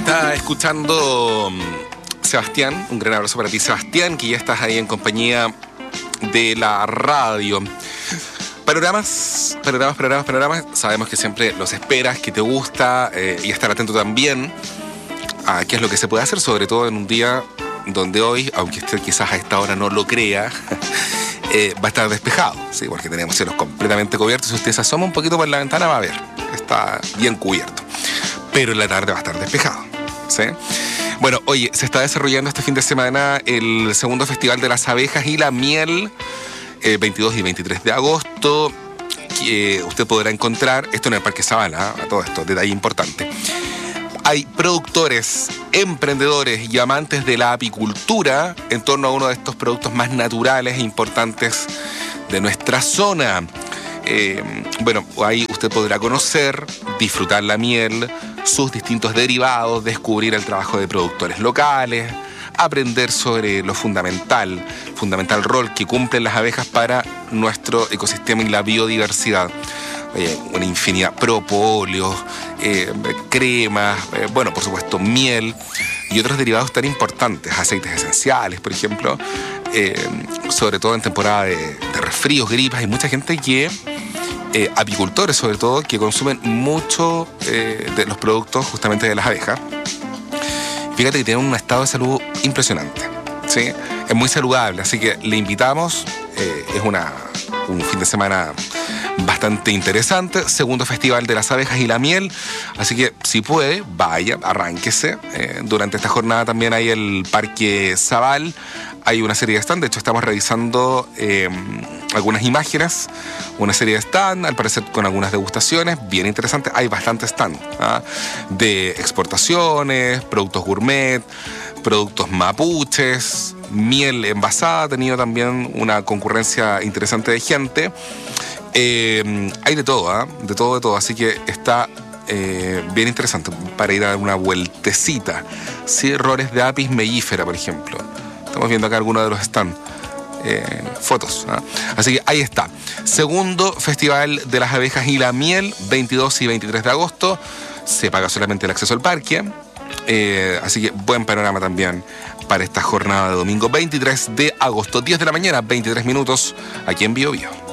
está escuchando Sebastián. Un gran abrazo para ti, Sebastián, que ya estás ahí en compañía de la radio. Panoramas. Sabemos que siempre los esperas, que te gusta, y estar atento también a qué es lo que se puede hacer, sobre todo en un día donde hoy, aunque usted quizás a esta hora no lo crea, va a estar despejado, ¿sí? Porque tenemos cielos completamente cubiertos. Si usted se asoma un poquito por la ventana, va a ver, está bien cubierto. Pero en la tarde va a estar despejado, ¿sí? Bueno, oye, se está desarrollando este fin de semana el segundo Festival de las Abejas y la Miel, 22 y 23 de agosto, que usted podrá encontrar, esto en el Parque Sabana, a todo esto, detalle importante. Hay productores, emprendedores y amantes de la apicultura en torno a uno de estos productos más naturales e importantes de nuestra zona. Bueno, ahí usted podrá conocer, disfrutar la miel, sus distintos derivados, descubrir el trabajo de productores locales, aprender sobre lo fundamental rol que cumplen las abejas para nuestro ecosistema y la biodiversidad. Una infinidad, propóleos, cremas, bueno, por supuesto, miel y otros derivados tan importantes, aceites esenciales, por ejemplo, sobre todo en temporada de resfríos, gripas. Hay mucha gente que, apicultores sobre todo, que consumen mucho de los productos justamente de las abejas. Fíjate que tienen un estado de salud impresionante, ¿sí? Es muy saludable, así que le invitamos, es un fin de semana bastante interesante, segundo Festival de las Abejas y la Miel, así que si puede, vaya, arránquese. Durante esta jornada también hay el Parque Zabal, hay una serie de stands, de hecho estamos revisando algunas imágenes, una serie de stands, al parecer con algunas degustaciones, bien interesantes. Hay bastantes stands, ¿ah? De exportaciones, productos gourmet, productos mapuches, miel envasada, ha tenido también una concurrencia interesante de gente. Hay de todo, ¿eh? De todo, así que está bien interesante para ir a dar una vueltecita. Sí, errores de apis mellífera, por ejemplo. Estamos viendo acá algunos de los stands, fotos, ¿eh? Así que ahí está. Segundo Festival de las Abejas y la Miel, 22 y 23 de agosto. Se paga solamente el acceso al parque. Así que buen panorama también para esta jornada de domingo 23 de agosto, 10 de la mañana, 23 minutos, aquí en Bio Bio.